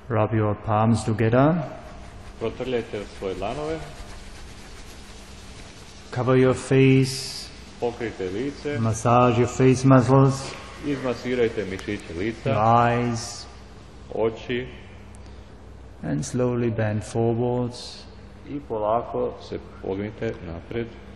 Rub your palms together. Protrljajte svoje dlanove. Cover your face. Pokrijte lice. Massage your face muscles. Izmasirajte mišiće lica. Eyes. Oči. And slowly bend forwards. I polako se pognite naprijed.